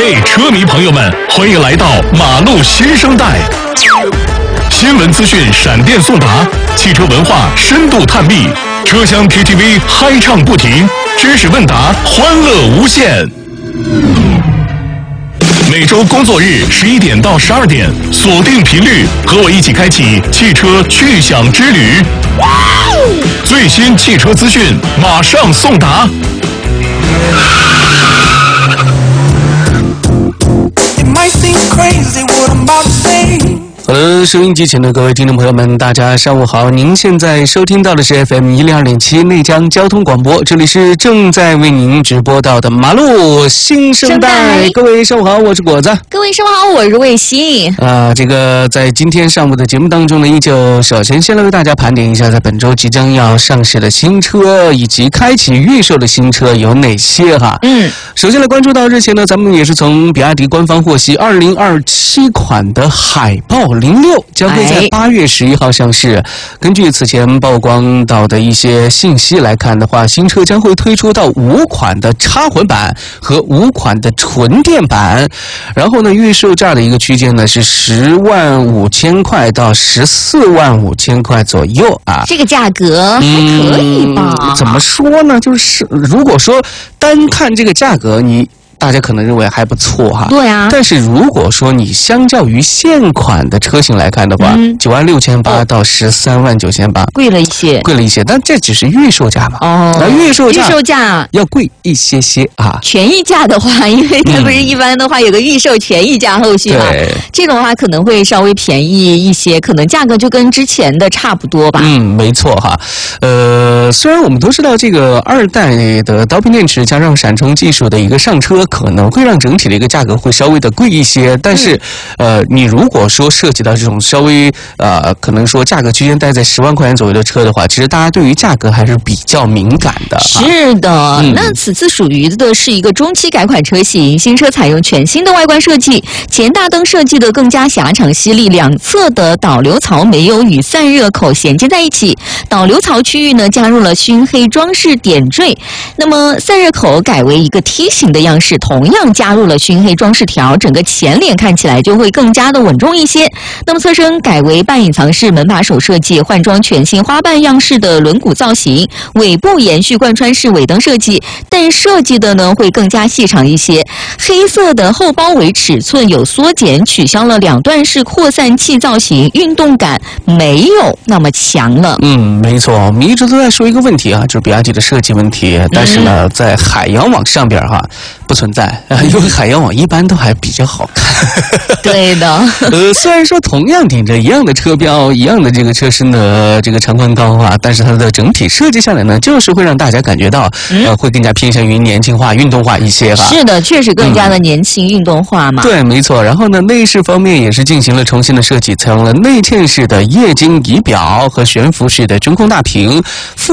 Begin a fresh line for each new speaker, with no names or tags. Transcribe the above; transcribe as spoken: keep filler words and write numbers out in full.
位车迷朋友们，欢迎来到马路新生代。新闻资讯闪电送达，汽车文化深度探秘，车厢 K T V 嗨唱不停，知识问答欢乐无限。每周工作日十一点到十二点，锁定频率，和我一起开启汽车趣享之旅。最新汽车资讯马上送达。
好的，收音机前的各位听众朋友们，大家上午好！您现在收听到的是 F M 一零二点七内江交通广播，这里是正在为您直播到的马路新生代。各位上午好，我是果子。
各位上午好，我是卫星。
啊，这个在今天上午的节目当中呢，依旧首先先来为大家盘点一下，在本周即将要上市的新车以及开启预售的新车有哪些哈？嗯，首先来关注到日前呢，咱们也是从比亚迪官方获悉，二零二七款的海豹零六将会在八月十一号上市。哎、根据此前曝光到的一些信息来看的话，新车将会推出到五款的插混版和五款的纯电版。然后呢，预售价的一个区间呢是十万五千块到十四万五千块左右啊。
这个价格还可以吧？
嗯、怎么说呢？就是如果说单看这个价格，你。大家可能认为还不错哈，
对啊。
但是如果说你相较于现款的车型来看的话，九万六千八到十三万九千八，
贵了一些，
贵了一些。但这只是预售价嘛，
哦，
那预售价
预售价
要贵一些些啊。
权益价的话，因为它不是一般的话、嗯、有个预售权益价后续嘛，这种的话可能会稍微便宜一些，可能价格就跟之前的差不多吧。
嗯，没错哈。呃，虽然我们都知道这个二代的刀片电池加上闪充技术的一个上车，可能会让整体的一个价格会稍微的贵一些，但是，嗯、呃，你如果说涉及到这种稍微呃，可能说价格区间待在十万块钱左右的车的话，其实大家对于价格还是比较敏感的。
是的，嗯、那此次属于的是一个中期改款车型，新车采用全新的外观设计，前大灯设计的更加狭长犀利，两侧的导流槽没有与散热口衔接在一起，导流槽区域呢加入了熏黑装饰点缀，那么散热口改为一个梯形的样式，同样加入了熏黑装饰条，整个前脸看起来就会更加的稳重一些。那么侧身改为半隐藏式门把手设计，换装全新花瓣样式的轮毂造型，尾部延续贯穿式尾灯设计，但设计的呢会更加细长一些。黑色的后包围尺寸有缩减，取消了两段式扩散器造型，运动感没有那么强了。
嗯，没错，我们一直都在说一个问题啊，就是比亚迪的设计问题，但是呢，嗯、在海洋网上边哈不存在。因为海洋网一般都还比较好看，
对的。
呃，虽然说同样顶着一样的车标、一样的这个车身的这个长宽高啊，但是它的整体设计下来呢，就是会让大家感觉到，嗯、呃，会更加偏向于年轻化、运动化一些哈。
是的，确实更加的年轻、运动化嘛。
对，没错。然后呢，内饰方面也是进行了重新的设计，采用了内嵌式的液晶仪表和悬浮式的中控大屏。